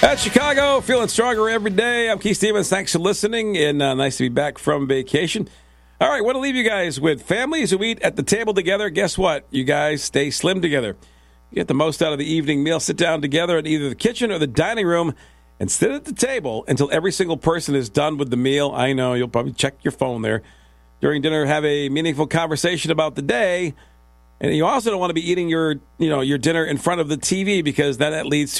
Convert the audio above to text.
That's Chicago, feeling stronger every day. I'm Keith Stevens. Thanks for listening, and nice to be back from vacation. All right, want to leave you guys with families who eat at the table together. Guess what? You guys stay slim together. You get the most out of the evening meal. Sit down together in either the kitchen or the dining room and sit at the table until every single person is done with the meal. I know you'll probably check your phone there. During dinner, have a meaningful conversation about the day. And you also don't want to be eating your dinner in front of the TV because that leads to